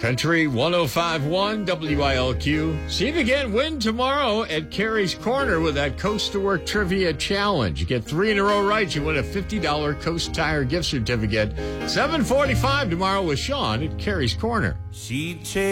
Country 105.1 WILQ. See if you can win tomorrow at Carrie's Corner with that Coast to Work Trivia Challenge. You get 3 in a row right, you win a $50 Coast Tire gift certificate. 7:45 tomorrow with Sean at Carrie's Corner.